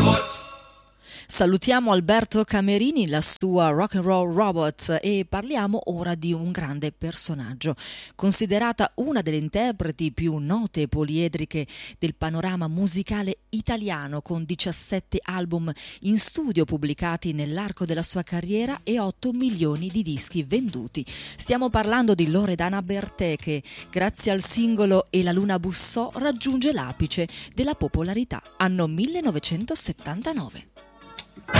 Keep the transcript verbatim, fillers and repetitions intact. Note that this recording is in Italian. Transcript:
Salutiamo Alberto Camerini, la sua Rock and Roll Robot, e parliamo ora di un grande personaggio. Considerata una delle interpreti più note e poliedriche del panorama musicale italiano, con diciassette album in studio pubblicati nell'arco della sua carriera e otto milioni di dischi venduti. Stiamo parlando di Loredana Bertè, che grazie al singolo E la luna bussò raggiunge l'apice della popolarità, anno millenovecentosettantanove.